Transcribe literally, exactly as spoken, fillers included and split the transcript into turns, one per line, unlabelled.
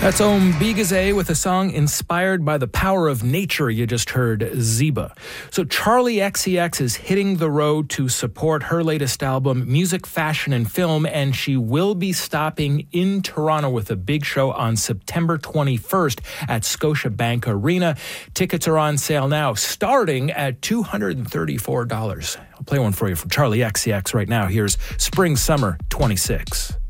That's Om Bigazé with a song inspired by the power of nature. You just heard Zeba. So Charli X C X is hitting the road to support her latest album, Music, Fashion, and Film, and she will be stopping in Toronto with a big show on September twenty-first at Scotiabank Arena. Tickets are on sale now, starting at two hundred thirty-four dollars. I'll play one for you from Charli X C X right now. Here's Spring Summer twenty-six.